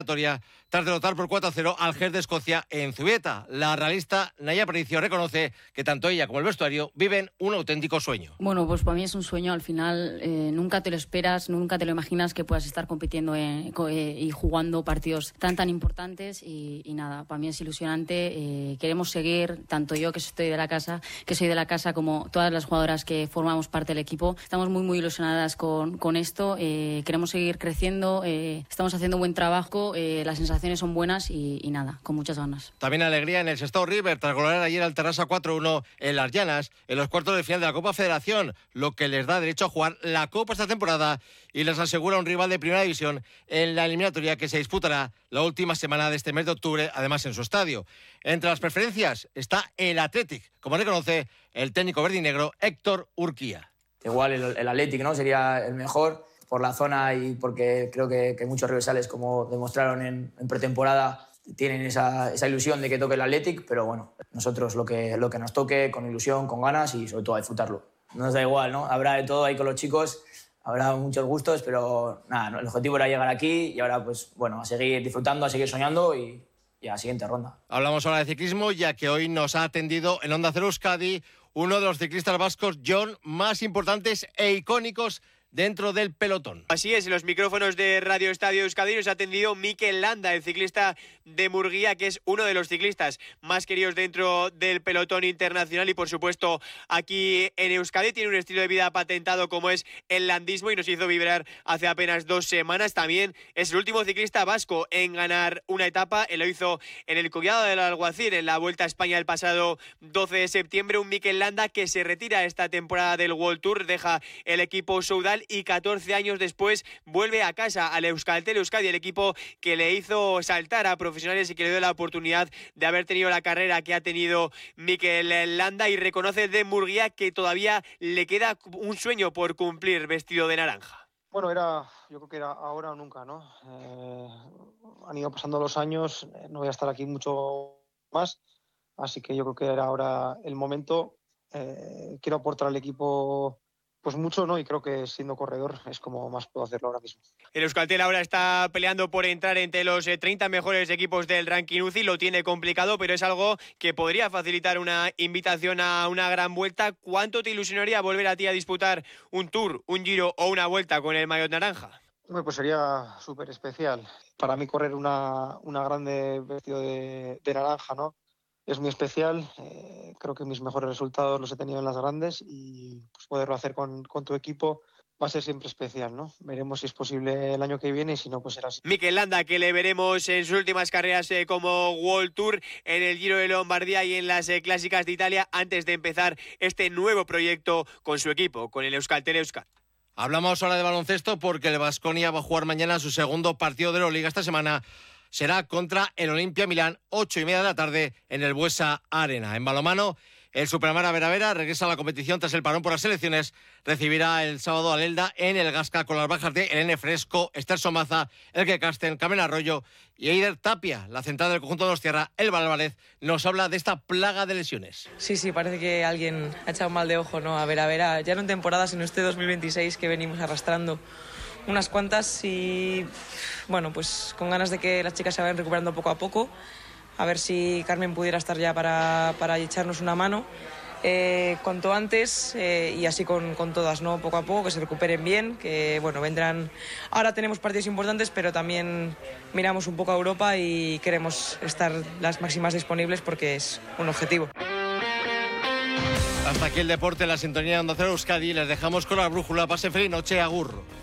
tras derrotar por 4-0 al Gers de Escocia en Zubieta. La realista Naya Aparicio reconoce que tanto ella como el vestuario viven un auténtico sueño. Bueno, pues para mí es un sueño. Al final nunca te lo esperas, nunca te lo imaginas que puedas estar compitiendo y jugando partidos tan importantes y nada, para mí es ilusionante. Queremos seguir, tanto yo que soy de la casa como todas las jugadoras que formamos parte del equipo. Estamos muy ilusionadas con esto. Queremos seguir creciendo, estamos haciendo buen trabajo, las sensaciones son buenas y nada, con muchas ganas. También alegría en el Sestao River tras golear ayer al Terrassa 4-1 en Las Llanas en los cuartos de final de la Copa Federación, lo que les da derecho a jugar la Copa esta temporada y les asegura un rival de primera división en la eliminatoria que se disputará la última semana de este mes de octubre, además en su estadio. Entre las preferencias está el Athletic, como reconoce el técnico verdinegro Héctor Urquía. Igual el Athletic, ¿no?, sería el mejor por la zona y porque creo que muchos rivales, como demostraron en pretemporada, tienen esa ilusión de que toque el Athletic, pero bueno, nosotros lo que nos toque, con ilusión, con ganas y sobre todo a disfrutarlo. No nos da igual, ¿no? Habrá de todo ahí con los chicos, habrá muchos gustos, pero nada, el objetivo era llegar aquí y ahora pues bueno, a seguir disfrutando, a seguir soñando y a la siguiente ronda. Hablamos ahora de ciclismo, ya que hoy nos ha atendido en Onda Cero Euskadi uno de los ciclistas vascos, John, más importantes e icónicos dentro del pelotón. Así es, en los micrófonos de Radio Estadio Euskadi nos ha atendido Mikel Landa, el ciclista de Murguía, que es uno de los ciclistas más queridos dentro del pelotón internacional y por supuesto aquí en Euskadi. Tiene un estilo de vida patentado como es el landismo y nos hizo vibrar hace apenas 2 semanas. También es el último ciclista vasco en ganar una etapa. Él lo hizo en el Collado del Alguacil en la Vuelta a España el pasado 12 de septiembre. Un Mikel Landa que se retira esta temporada del World Tour, deja el equipo Soudal y 14 años después vuelve a casa al Euskaltel Euskadi, el equipo que le hizo saltar a profesionales y que le dio la oportunidad de haber tenido la carrera que ha tenido Mikel Landa, y reconoce de Murguía que todavía le queda un sueño por cumplir vestido de naranja. Bueno, yo creo que era ahora o nunca, ¿no? Han ido pasando los años, no voy a estar aquí mucho más, así que yo creo que era ahora el momento. Quiero aportar al equipo pues mucho, ¿no? Y creo que siendo corredor es como más puedo hacerlo ahora mismo. El Euskaltel ahora está peleando por entrar entre los 30 mejores equipos del ranking UCI. Lo tiene complicado, pero es algo que podría facilitar una invitación a una gran vuelta. ¿Cuánto te ilusionaría volver a ti a disputar un Tour, un Giro o una Vuelta con el maillot naranja? Bueno, pues sería súper especial. Para mí correr una grande vestido de naranja, ¿no?, es muy especial. Creo que mis mejores resultados los he tenido en las grandes y pues, poderlo hacer con tu equipo va a ser siempre especial, ¿no? Veremos si es posible el año que viene y si no, pues será así. Mikel Landa, que le veremos en sus últimas carreras como World Tour, en el Giro de Lombardía y en las Clásicas de Italia, antes de empezar este nuevo proyecto con su equipo, con el Euskaltel Euskadi. Hablamos ahora de baloncesto porque el Baskonia va a jugar mañana su segundo partido de Euroliga esta semana. Será contra el Olimpia Milán, 8:30 de la tarde en el Buesa Arena. En balonmano, el Superamara Vera regresa a la competición tras el parón por las selecciones. Recibirá el sábado al Elda en el Gasca con las bajas de Elene Fresco, Esther Somaza, Elke Casten, Carmen Arroyo y Eider Tapia. La central del conjunto de Donostiarra, Elba Álvarez, nos habla de esta plaga de lesiones. Sí, parece que alguien ha echado mal de ojo, ¿no? A Vera, ya no en temporada, sino este 2026 que venimos arrastrando unas cuantas y bueno, pues con ganas de que las chicas se vayan recuperando poco a poco, a ver si Carmen pudiera estar ya para echarnos una mano cuanto antes y así con todas, ¿no? Poco a poco, que se recuperen bien, que bueno, vendrán. Ahora tenemos partidos importantes, pero también miramos un poco a Europa y queremos estar las máximas disponibles porque es un objetivo. Hasta aquí el deporte en la sintonía de Onda Cero Euskadi. Les dejamos con la brújula. Pase feliz noche, agur.